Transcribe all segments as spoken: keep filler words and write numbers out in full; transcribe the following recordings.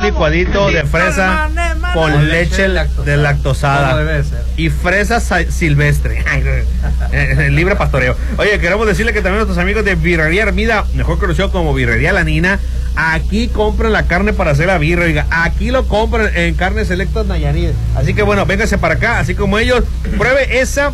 licuadito de fresa con leche deslactosada. Como debe ser. Y fresa silvestre. Libre pastoreo. Oye, queremos decirle que también nuestros amigos de Birrería Armida, mejor conocido como Birrería La Nina, aquí compran la carne para hacer la birra, oiga, aquí lo compran en Carnes Selectas Nayarit. Así que bueno, véngase para acá, así como ellos, pruebe esa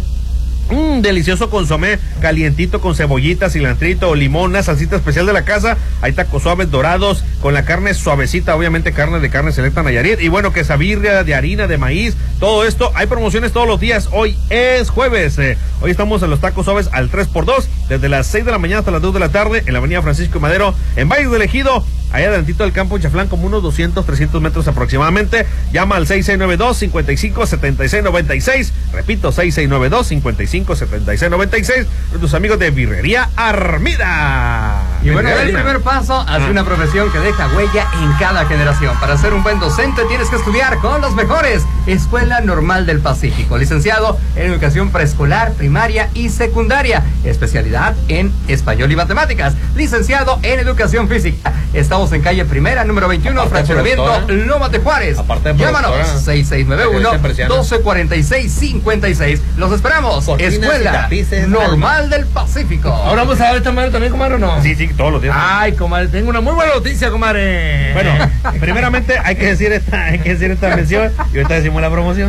un delicioso consomé calientito con cebollita, cilantrito, limón, una salsita especial de la casa. Hay tacos suaves dorados con la carne suavecita, obviamente carne de Carne Selecta Nayarit. Y bueno, quesabirria de harina, de maíz, todo esto. Hay promociones todos los días. Hoy es jueves. Eh, hoy estamos en los tacos suaves al tres por dos, desde las seis de la mañana hasta las dos de la tarde, en la avenida Francisco y Madero, en Valle del Ejido. Allá adelantito del campo Chaflán, como unos doscientos, trescientos metros aproximadamente. Llama al seis seis nueve dos, cinco cinco, siete seis nueve seis. Repito, seis seis nueve dos, cinco cinco, siete seis nueve seis. Tus amigos de Birrería Armida. Y bueno, el primer paso hacia ah. una profesión que deja huella en cada generación. Para ser un buen docente tienes que estudiar con los mejores. Escuela Normal del Pacífico. Licenciado en Educación Preescolar, Primaria y Secundaria. Especialidad en Español y Matemáticas. Licenciado en Educación Física. Estamos en calle Primera, número veintiuno, fraccionamiento Lomas de Juárez. Llámanos seis seis nueve uno, uno dos cuatro seis, cinco seis. Los esperamos. Cortinas, Escuela tapices, Normal del Pacífico. Ahora vamos a ver esta madre también, comadre, ¿o no? Sí, sí, todos los días. Ay, comadre, tengo una muy buena noticia, comadre. Bueno, primeramente hay que decir esta, hay que decir esta mención y ahorita decimos la promoción.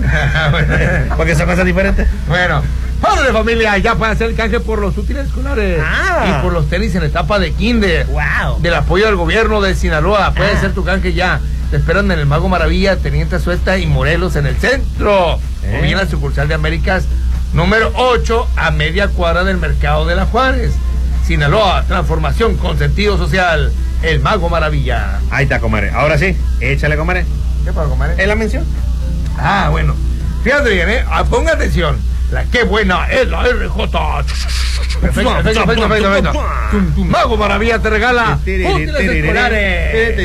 Porque son cosas diferentes. Bueno. Padre de familia, ya puede hacer el canje por los útiles escolares ah. y por los tenis en etapa de kinder. Wow. Del apoyo del gobierno de Sinaloa. Puede ah. ser tu canje ya. Te esperan en el Mago Maravilla, Teniente Suelta y Morelos en el centro. Eh. O bien la sucursal de Américas número ocho a media cuadra del Mercado de la Juárez. Sinaloa, transformación con sentido social. El Mago Maravilla. Ahí está, comadre. Ahora sí, échale, comadre. ¿Qué pasa, comadre? ¿Es la mención? Ah, bueno. Fíjate bien, ¿eh? Ponga atención. La que buena es la R J. Perfecto, perfecto, perfecto, perfecto. Mago Maravilla te regala útiles escolares.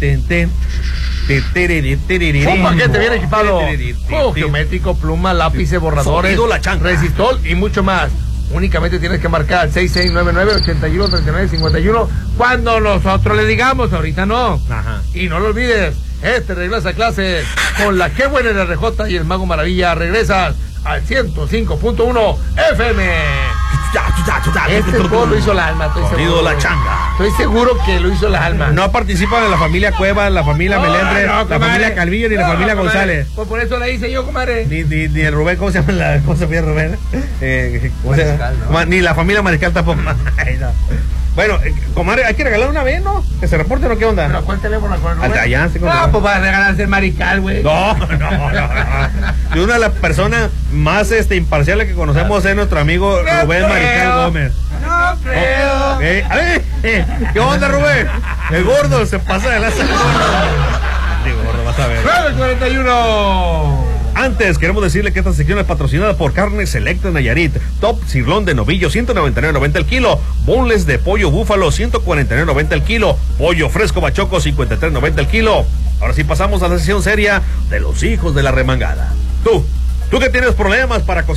Un paquete bien equipado. Juego geométrico, pluma, lápices, borradores, resistol y mucho más. Únicamente tienes que marcar seis seis nueve nueve, ocho uno, tres nueve cinco uno cuando nosotros le digamos, ahorita no. Ajá. Y no lo olvides, este regresa a clases con la que buena R J y el Mago Maravilla. Regresas al ciento cinco punto uno F M. Este juego lo hizo la alma, estoy seguro. La changa. Estoy seguro que lo hizo la alma. No participan en la familia Cueva, la familia no, Melendre, no, la familia Calvillo ni no, la familia no, González. Pues por eso la hice yo, comadre. Ni, ni, ni el Rubén, ¿cómo se llama? La, ¿Cómo se llama Rubén? Eh, ¿cómo Mariscal, se llama? No. Ni la familia Mariscal tampoco. Ay, no. Bueno, eh, comadre, hay que regalar una vez, ¿no? Que se reporte, ¿no? ¿Qué onda? ¿Pero cuál teléfono con el Rubén? Allá, sí, no, pues para regalarse el Mariscal, güey. No, no, no, no. Y una de las personas más este, imparciales que conocemos es nuestro amigo no Rubén creo. Mariscal Gómez. No creo. Oh, eh, eh, eh, ¿qué onda, Rubén? El gordo se pasa de la salud. Sí, gordo, vas a ver. nueve cuarenta y uno. Antes, queremos decirle que esta sección es patrocinada por Carnes Selecta Nayarit. Top sirlón de novillo, ciento noventa y nueve noventa el kilo. Boneless de pollo búfalo, ciento cuarenta y nueve noventa el kilo. Pollo fresco bachoco, cincuenta y tres noventa el kilo. Ahora sí pasamos a la sesión seria de los hijos de la remangada. Tú, tú que tienes problemas para cocinar.